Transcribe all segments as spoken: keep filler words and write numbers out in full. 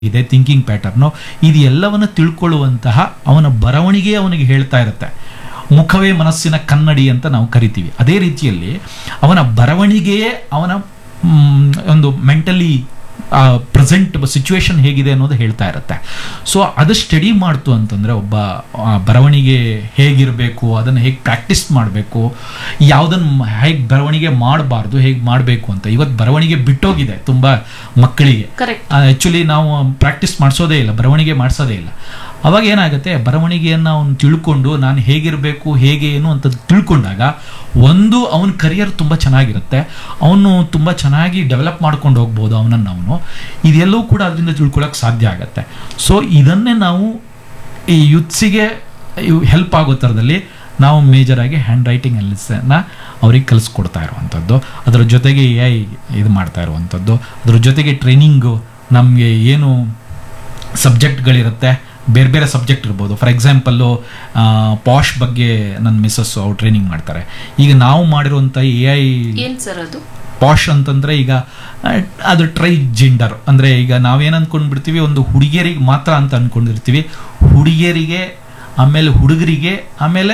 ಇದೆ, thinking pattern, ಇದು ಎಲ್ಲವನ್ನು ತಿಳ್ಕೊಳ್ಳುವಂತಹ ಅವನ ಬರವಣಿಗೆ ಅವನಿಗೆ ಹೇಳ್ತಾ ಇರುತ್ತೆ. ಮುಖವೇ ಮನಸ್ಸಿನ ಕನ್ನಡಿ ಅಂತ ನಾವು ಕರಿತೀವಿ. ಅದೇ ರೀತಿಯಲ್ಲಿ ಅವನ ಬರವಣಿಗೆಯೇ ಅವನ ಒಂದು ಮೆಂಟಲಿ ಪ್ರೆಸೆಂಟ್ ಸಿಚುವೇಶನ್ ಹೇಗಿದೆ ಅನ್ನೋದು ಹೇಳ್ತಾ ಇರುತ್ತೆ. ಸೊ ಅದು ಸ್ಟಡಿ ಮಾಡ್ತು ಅಂತಂದರೆ ಒಬ್ಬ ಬರವಣಿಗೆ ಹೇಗಿರಬೇಕು, ಅದನ್ನು ಹೇಗೆ ಪ್ರಾಕ್ಟೀಸ್ ಮಾಡಬೇಕು, ಯಾವುದನ್ನು ಹೇಗೆ ಬರವಣಿಗೆ ಮಾಡಬಾರ್ದು, ಹೇಗೆ ಮಾಡಬೇಕು ಅಂತ. ಇವತ್ತು ಬರವಣಿಗೆ ಬಿಟ್ಟೋಗಿದೆ ತುಂಬ ಮಕ್ಕಳಿಗೆ. ಆ್ಯಕ್ಚುಲಿ ನಾವು ಪ್ರಾಕ್ಟೀಸ್ ಮಾಡಿಸೋದೇ ಇಲ್ಲ, ಬರವಣಿಗೆ ಮಾಡಿಸೋದೇ ಇಲ್ಲ. ಅವಾಗ ಏನಾಗುತ್ತೆ, ಬರವಣಿಗೆಯನ್ನು ಅವನು ತಿಳ್ಕೊಂಡು ನಾನು ಹೇಗಿರಬೇಕು, ಹೇಗೆ ಏನು ಅಂತ ತಿಳ್ಕೊಂಡಾಗ ಒಂದು ಅವನ ಕರಿಯರ್ ತುಂಬ ಚೆನ್ನಾಗಿರುತ್ತೆ, ಅವನು ತುಂಬ ಚೆನ್ನಾಗಿ ಡೆವಲಪ್ ಮಾಡ್ಕೊಂಡು ಹೋಗ್ಬೋದು ಅವನನ್ನು ಅವನು. ಇದೆಲ್ಲವೂ ಕೂಡ ಅದರಿಂದ ತಿಳ್ಕೊಳ್ಳೋಕೆ ಸಾಧ್ಯ ಆಗುತ್ತೆ. ಸೊ ಇದನ್ನೇ ನಾವು ಈ ಯೂತ್ಸಿಗೆ ಹೆಲ್ಪ್ ಆಗೋ ಥರದಲ್ಲಿ ನಾವು ಮೇಜರಾಗಿ ಹ್ಯಾಂಡ್ ರೈಟಿಂಗ್ ಅಲ್ಲಿಸನ್ನ ಅವ್ರಿಗೆ ಕಲಿಸ್ಕೊಡ್ತಾ ಇರುವಂಥದ್ದು. ಅದರ ಜೊತೆಗೆ ಎ ಐ ಇದು ಮಾಡ್ತಾ ಇರುವಂಥದ್ದು, ಅದ್ರ ಜೊತೆಗೆ ಟ್ರೈನಿಂಗು ನಮಗೆ ಏನು ಸಬ್ಜೆಕ್ಟ್ಗಳಿರುತ್ತೆ, ಬೇರೆ ಬೇರೆ ಸಬ್ಜೆಕ್ಟ್ ಇರ್ಬೋದು. ಫಾರ್ ಎಕ್ಸಾಂಪಲ್ಲು ಪಾಶ್ ಬಗ್ಗೆ ನನ್ನ ಮಿಸ್ಸಸ್ ಅವ್ರು ಟ್ರೈನಿಂಗ್ ಮಾಡ್ತಾರೆ. ಈಗ ನಾವು ಮಾಡಿರುವಂಥ ಎ ಐ ಪಾಶ್ ಅಂತಂದರೆ ಈಗ ಅದು ಟ್ರೈ ಜೆಂಡರ್ ಅಂದರೆ ಈಗ ನಾವೇನು ಅಂದ್ಕೊಂಡ್ಬಿಡ್ತೀವಿ, ಒಂದು ಹುಡುಗಿಯರಿಗೆ ಮಾತ್ರ ಅಂತ ಅಂದ್ಕೊಂಡಿರ್ತೀವಿ. ಹುಡುಗಿಯರಿಗೆ, ಆಮೇಲೆ ಹುಡುಗರಿಗೆ, ಆಮೇಲೆ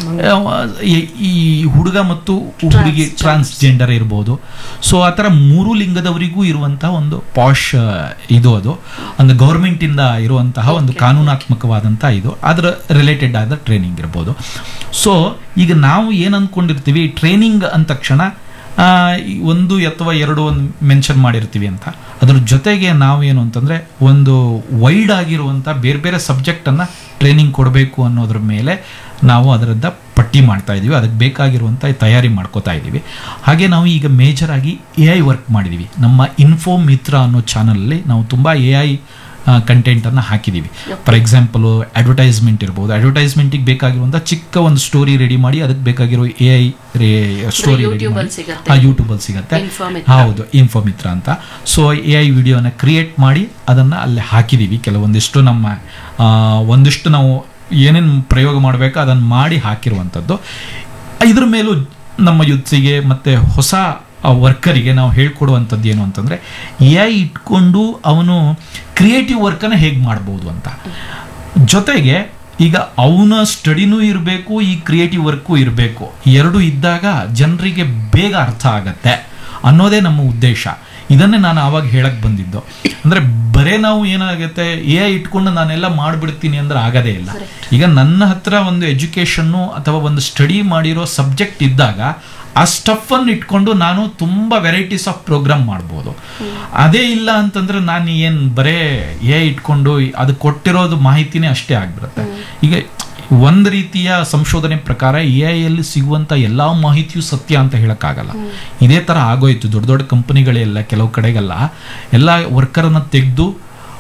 ಈ ಹುಡುಗ ಮತ್ತು ಹುಡುಗಿ ಟ್ರಾನ್ಸ್ಜೆಂಡರ್ ಇರ್ಬೋದು. ಸೊ ಆ ಥರ ಮೂರು ಲಿಂಗದವರಿಗೂ ಇರುವಂತಹ ಒಂದು ಪಾಶ್ ಇದು, ಅದು ಒಂದು ಗೌರ್ಮೆಂಟಿಂದ ಇರುವಂತಹ ಒಂದು ಕಾನೂನಾತ್ಮಕವಾದಂಥ ಇದು, ಅದರ ರಿಲೇಟೆಡ್ ಆದ ಟ್ರೈನಿಂಗ್ ಇರ್ಬೋದು. ಸೊ ಈಗ ನಾವು ಏನು ಅಂದ್ಕೊಂಡಿರ್ತೀವಿ, ಟ್ರೈನಿಂಗ್ ಅಂದ ತಕ್ಷಣ ಒಂದು ಅಥವಾ ಎರಡು ಒಂದು ಮೆನ್ಷನ್ ಮಾಡಿರ್ತೀವಿ ಅಂತ. ಅದ್ರ ಜೊತೆಗೆ ನಾವೇನು ಅಂತಂದರೆ ಒಂದು ವೈಡ್ ಆಗಿರುವಂಥ ಬೇರೆ ಬೇರೆ ಸಬ್ಜೆಕ್ಟನ್ನು ಟ್ರೈನಿಂಗ್ ಕೊಡಬೇಕು ಅನ್ನೋದ್ರ ಮೇಲೆ ನಾವು ಅದರದ್ದು ಪಟ್ಟಿ ಮಾಡ್ತಾ ಇದ್ದೀವಿ, ಅದಕ್ಕೆ ಬೇಕಾಗಿರುವಂಥ ತಯಾರಿ ಮಾಡ್ಕೋತಾ ಇದ್ದೀವಿ. ಹಾಗೆ ನಾವು ಈಗ ಮೇಜರಾಗಿ ಎ ಐ ವರ್ಕ್ ಮಾಡಿದ್ದೀವಿ. ನಮ್ಮ ಇನ್ಫೋ ಮಿತ್ರ ಅನ್ನೋ ಚಾನಲಲ್ಲಿ ನಾವು ತುಂಬ ಎ ಐ ಕಂಟೆಂಟನ್ನು ಹಾಕಿದ್ದೀವಿ. ಫಾರ್ ಎಕ್ಸಾಂಪಲು ಅಡ್ವರ್ಟೈಸ್ಮೆಂಟ್ ಇರ್ಬೋದು, ಅಡ್ವರ್ಟೈಸ್ಮೆಂಟಿಗೆ ಬೇಕಾಗಿರುವಂಥ ಚಿಕ್ಕ ಒಂದು ಸ್ಟೋರಿ ರೆಡಿ ಮಾಡಿ ಅದಕ್ಕೆ ಬೇಕಾಗಿರೋ ಎ ಐ ರೇ ಸ್ಟೋರಿ ರೆಡಿ ಮಾಡಿ ಆ ಯೂಟ್ಯೂಬಲ್ಲಿ ಸಿಗುತ್ತೆ. ಹೌದು, ಇನ್ಫೋ ಮಿತ್ರ ಅಂತ. ಸೊ ಎ ಐ ವಿಡಿಯೋನ ಕ್ರಿಯೇಟ್ ಮಾಡಿ ಅದನ್ನು ಅಲ್ಲಿ ಹಾಕಿದ್ದೀವಿ. ಕೆಲವೊಂದಿಷ್ಟು ನಮ್ಮ ಒಂದಿಷ್ಟು ನಾವು ಏನೇನು ಪ್ರಯೋಗ ಮಾಡಬೇಕು ಅದನ್ನು ಮಾಡಿ ಹಾಕಿರುವಂಥದ್ದು. ಇದ್ರ ಮೇಲೂ ನಮ್ಮ ಯೂತ್ಸಿಗೆ ಮತ್ತು ಹೊಸ ವರ್ಕರಿಗೆ ನಾವು ಹೇಳ್ಕೊಡುವಂಥದ್ದು ಏನು ಅಂತಂದರೆ, ಎ ಐ ಇಟ್ಕೊಂಡು ಅವನು ಕ್ರಿಯೇಟಿವ್ ವರ್ಕನ್ನು ಹೇಗೆ ಮಾಡ್ಬೋದು ಅಂತ. ಜೊತೆಗೆ ಈಗ ಅವನ ಸ್ಟಡಿನೂ ಇರಬೇಕು, ಈ ಕ್ರಿಯೇಟಿವ್ ವರ್ಕು ಇರಬೇಕು. ಎರಡು ಇದ್ದಾಗ ಜನರಿಗೆ ಬೇಗ ಅರ್ಥ ಆಗತ್ತೆ ಅನ್ನೋದೇ ನಮ್ಮ ಉದ್ದೇಶ. ಇದನ್ನೇ ನಾನು ಆವಾಗ ಹೇಳಕ್ಕೆ ಬಂದಿದ್ದು. ಅಂದರೆ ಬರೇ ನಾವು ಏನಾಗುತ್ತೆ, ಎ ಐ ಇಟ್ಕೊಂಡು ನಾನೆಲ್ಲ ಮಾಡಿಬಿಡ್ತೀನಿ ಅಂದ್ರೆ ಆಗೋದೇ ಇಲ್ಲ. ಈಗ ನನ್ನ ಹತ್ರ ಒಂದು ಎಜುಕೇಷನ್ನು ಅಥವಾ ಒಂದು ಸ್ಟಡಿ ಮಾಡಿರೋ ಸಬ್ಜೆಕ್ಟ್ ಇದ್ದಾಗ ಆ ಸ್ಟಫನ್ನು ಇಟ್ಕೊಂಡು ನಾನು ತುಂಬ ವೆರೈಟೀಸ್ ಆಫ್ ಪ್ರೋಗ್ರಾಮ್ ಮಾಡ್ಬೋದು. ಅದೇ ಇಲ್ಲ ಅಂತಂದ್ರೆ ನಾನು ಏನು ಬರೇ ಎ ಇಟ್ಕೊಂಡು ಅದು ಕೊಟ್ಟಿರೋದು ಮಾಹಿತಿನೇ ಅಷ್ಟೇ ಆಗಿಬಿಡುತ್ತೆ. ಈಗ ಒಂದು ರೀತಿಯ ಸಂಶೋಧನೆ ಪ್ರಕಾರ ಎ ಐಯಲ್ಲಿ ಸಿಗುವಂಥ ಎಲ್ಲ ಮಾಹಿತಿಯು ಸತ್ಯ ಅಂತ ಹೇಳೋಕ್ಕಾಗಲ್ಲ. ಇದೇ ಥರ ಆಗೋಯ್ತು. ದೊಡ್ಡ ದೊಡ್ಡ ಕಂಪನಿಗಳೆಲ್ಲ ಕೆಲವು ಕಡೆಗೆಲ್ಲ ಎಲ್ಲ ವರ್ಕರನ್ನು ತೆಗೆದು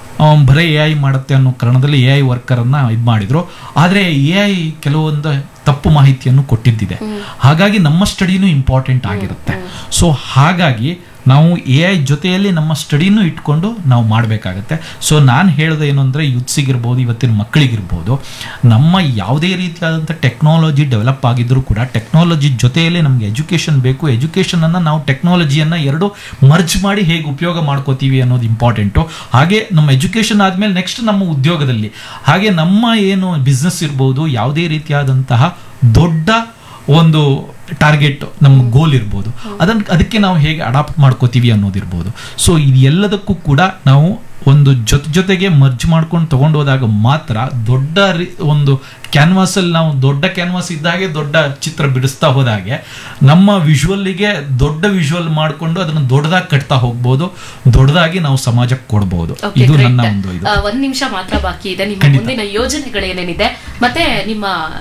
ಬರೀ ಎ ಐ ಮಾಡುತ್ತೆ ಅನ್ನೋ ಕಾರಣದಲ್ಲಿ ಎ ಐ ವರ್ಕರನ್ನು ಇದು ಮಾಡಿದ್ರು. ಆದರೆ ಎ ಐ ಕೆಲವೊಂದು ತಪ್ಪು ಮಾಹಿತಿಯನ್ನು ಕೊಟ್ಟಿದ್ದಿದೆ. ಹಾಗಾಗಿ ನಮ್ಮ ಸ್ಟಡಿನೂ ಇಂಪಾರ್ಟೆಂಟ್ ಆಗಿರುತ್ತೆ. ಸೊ ಹಾಗಾಗಿ ನಾವು ಎ ಐ ಜೊತೆಯಲ್ಲಿ ನಮ್ಮ ಸ್ಟಡಿನೂ ಇಟ್ಕೊಂಡು ನಾವು ಮಾಡಬೇಕಾಗತ್ತೆ. ಸೊ ನಾನು ಹೇಳೋದು ಏನು ಅಂದರೆ, ಯೂತ್ಸಿಗಿರ್ಬೋದು, ಇವತ್ತಿನ ಮಕ್ಕಳಿಗಿರ್ಬೋದು, ನಮ್ಮ ಯಾವುದೇ ರೀತಿಯಾದಂಥ ಟೆಕ್ನಾಲಜಿ ಡೆವಲಪ್ ಆಗಿದ್ರೂ ಕೂಡ ಟೆಕ್ನಾಲಜಿ ಜೊತೆಯಲ್ಲೇ ನಮಗೆ ಎಜುಕೇಷನ್ ಬೇಕು. ಎಜುಕೇಷನನ್ನು ನಾವು ಟೆಕ್ನಾಲಜಿಯನ್ನು ಎರಡು ಮರ್ಜ್ ಮಾಡಿ ಹೇಗೆ ಉಪಯೋಗ ಮಾಡ್ಕೋತೀವಿ ಅನ್ನೋದು ಇಂಪಾರ್ಟೆಂಟು. ಹಾಗೆ ನಮ್ಮ ಎಜುಕೇಷನ್ ಆದಮೇಲೆ ನೆಕ್ಸ್ಟ್ ನಮ್ಮ ಉದ್ಯೋಗದಲ್ಲಿ, ಹಾಗೆ ನಮ್ಮ ಏನು ಬಿಸ್ನೆಸ್ ಇರ್ಬೋದು, ಯಾವುದೇ ರೀತಿಯಾದಂತಹ ದೊಡ್ಡ ಒಂದು ಟಾರ್ಗೆಟ್ ನಮ್ಮ ಗೋಲ್ ಇರ್ಬೋದು, ಅದನ್ನು ಅದಕ್ಕೆ ನಾವು ಹೇಗೆ ಅಡಾಪ್ಟ್ ಮಾಡ್ಕೋತೀವಿ ಅನ್ನೋದಿರ್ಬೋದು. ಸೊ ಇದು ಎಲ್ಲದಕ್ಕೂ ಕೂಡ ನಾವು ಒಂದು ಜೊತೆ ಜೊತೆಗೆ ಮರ್ಜ್ ಮಾಡ್ಕೊಂಡು ತೊಗೊಂಡು ಹೋದಾಗ ಮಾತ್ರ ದೊಡ್ಡ ಒಂದು ಕ್ಯಾನ್ವಾಸಲ್ಲಿ, ನಾವು ದೊಡ್ಡ ಕ್ಯಾನ್ವಾಸ್ ಇದ್ದಾಗೆ ದೊಡ್ಡ ಚಿತ್ರ ಬಿಡಿಸ್ತಾ ಹೋದಾಗೆ ನಮ್ಮ ವಿಜುವಲ್ಲಿಗೆ ದೊಡ್ಡ ವಿಜುವಲ್ ಮಾಡಿಕೊಂಡು ಅದನ್ನು ದೊಡ್ಡದಾಗಿ ಕಟ್ತಾ ಹೋಗ್ಬೋದು, ದೊಡ್ಡದಾಗಿ ನಾವು ಸಮಾಜಕ್ಕೆ ಕೊಡ್ಬೋದು. ಇದು ನನ್ನ ಒಂದು ಇದು. ಒಂದ್ ನಿಮಿಷ ಮಾತ್ರ ಬಾಕಿ ಇದೆ. ನಿಮ್ಮ ಮುಂದಿನ ಯೋಜನೆಗಳೇನೇನಿದೆ, ಮತ್ತೆ ನಿಮ್ಮ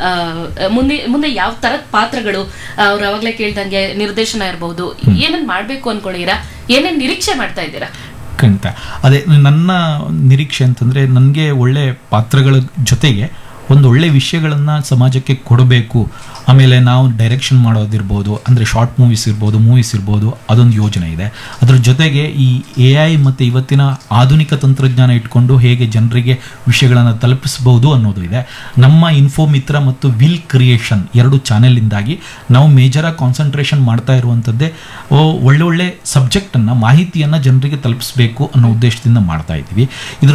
ಮುಂದೆ ಮುಂದೆ ಯಾವ ತರದ ಪಾತ್ರಗಳು, ಅವ್ರು ಅವಾಗಲೇ ಕೇಳ್ದಂಗೆ ನಿರ್ದೇಶನ ಇರಬಹುದು, ಏನೇನ್ ಮಾಡ್ಬೇಕು ಅನ್ಕೊಂಡಿರಾ, ಏನೇನ್ ನಿರೀಕ್ಷೆ ಮಾಡ್ತಾ ಇದ್ದೀರಾ? ಖಂಡಿತ ಅದೇ ನನ್ನ ನಿರೀಕ್ಷೆ ಅಂತಂದರೆ, ನನಗೆ ಒಳ್ಳೆ ಪಾತ್ರಗಳ ಜೊತೆಗೆ ಒಂದು ಒಳ್ಳೆ ವಿಷಯಗಳನ್ನು ಸಮಾಜಕ್ಕೆ ಕೊಡಬೇಕು. ಆಮೇಲೆ ನಾವು ಡೈರೆಕ್ಷನ್ ಮಾಡೋದಿರ್ಬೋದು, ಅಂದರೆ ಶಾರ್ಟ್ ಮೂವೀಸ್ ಇರ್ಬೋದು, ಮೂವೀಸ್ ಇರ್ಬೋದು, ಅದೊಂದು ಯೋಜನೆ ಇದೆ. ಅದ್ರ ಜೊತೆಗೆ ಈ ಎ ಐ ಮತ್ತು ಇವತ್ತಿನ ಆಧುನಿಕ ತಂತ್ರಜ್ಞಾನ ಇಟ್ಕೊಂಡು ಹೇಗೆ ಜನರಿಗೆ ವಿಷಯಗಳನ್ನು ತಲುಪಿಸಬಹುದು ಅನ್ನೋದು ಇದೆ. ನಮ್ಮ ಇನ್ಫೋ ಮಿತ್ರ ಮತ್ತು ವಿಲ್ ಕ್ರಿಯೇಷನ್ ಎರಡು ಚಾನೆಲಿಂದಾಗಿ ನಾವು ಮೇಜರಾಗಿ ಕಾನ್ಸಂಟ್ರೇಷನ್ ಮಾಡ್ತಾ ಇರುವಂಥದ್ದೇ ಒಳ್ಳೆ ಒಳ್ಳೆ ಸಬ್ಜೆಕ್ಟನ್ನು, ಮಾಹಿತಿಯನ್ನು ಜನರಿಗೆ ತಲುಪಿಸಬೇಕು ಅನ್ನೋ ಉದ್ದೇಶದಿಂದ ಮಾಡ್ತಾ ಇದ್ದೀವಿ. ಇದ್ರ